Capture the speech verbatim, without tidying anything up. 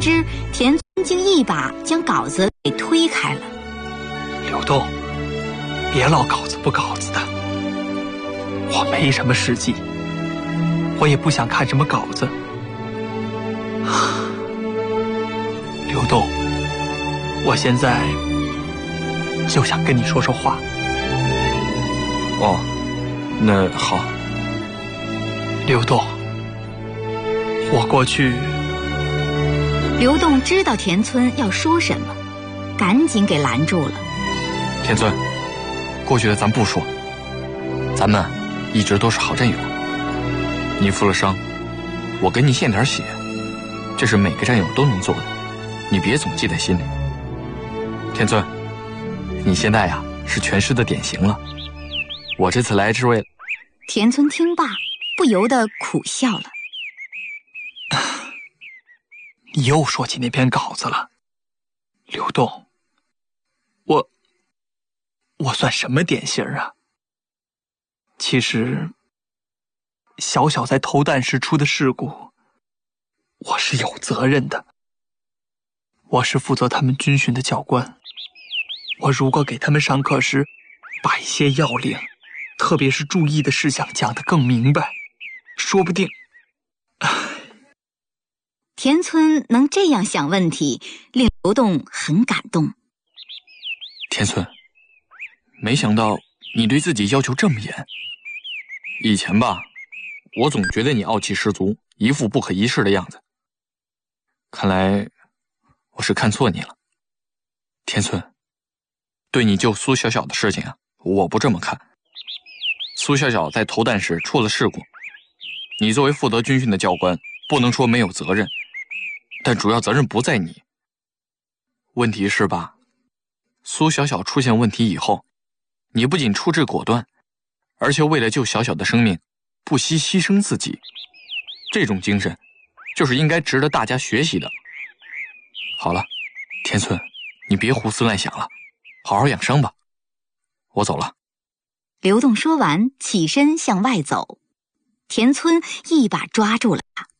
知田村竟一把将稿子给推开了。 刘栋，别老稿子不稿子的，我没什么事迹，我也不想看什么稿子。刘栋，我现在就想跟你说说话。 哦，那好。 刘栋，我过去…… 刘栋知道田村要说什么，赶紧给拦住了。 田村，过去的咱不说，咱们一直都是好战友。你负了伤，我给你献点血，这是每个战友都能做的，你别总记在心里。田村，你现在呀是全师的典型了。我这次来是为了…… 田村听罢，不由得苦笑了。 你又说起那篇稿子了，刘栋，我我算什么典型啊？其实，小小在投弹时出的事故，我是有责任的。我是负责他们军训的教官，我如果给他们上课时，把一些要领，特别是注意的事项讲得更明白，说不定…… 田村能这样想问题，令刘栋很感动。 田村，没想到你对自己要求这么严。以前吧，我总觉得你傲气十足，一副不可一世的样子。看来我是看错你了。田村，对你救苏小小的事情啊，我不这么看。苏小小在投弹时出了事故，你作为负责军训的教官，不能说没有责任，但主要责任不在你。问题是吧，苏小小出现问题以后，你不仅处置果断，而且为了救小小的生命，不惜牺牲自己。这种精神，就是应该值得大家学习的。好了，田村，你别胡思乱想了，好好养伤吧。我走了。 刘栋说完，起身向外走。田村一把抓住了他。